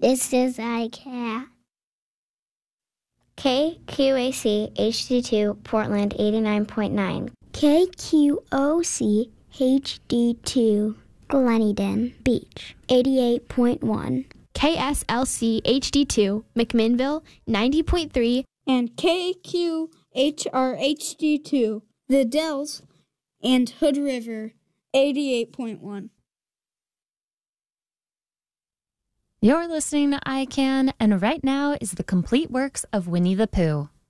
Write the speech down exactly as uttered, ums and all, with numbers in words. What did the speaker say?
This is iCat. K Q A C H D two, Portland eighty-nine point nine. K Q O C H D two, Gleneden Beach eighty-eight point one. K S L C H D two, McMinnville ninety point three. And K Q H R H D two, The Dells and Hood River eighty-eight point one. You're listening to I Can, and right now is the complete works of Winnie the Pooh.